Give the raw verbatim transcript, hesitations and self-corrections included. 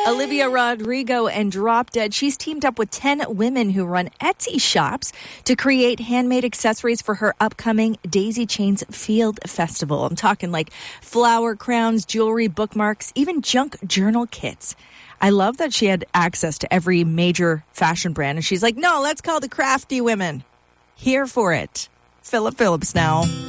Olivia Rodrigo and Drop Dead. She's teamed up with ten women who run Etsy shops to create handmade accessories for her upcoming Daisy Chains Field Festival. I'm talking like flower crowns, jewelry, bookmarks, even junk journal kits. I love that she had access to every major fashion brand. And she's like, no, let's call the crafty women. Here for it. Philip Phillips now.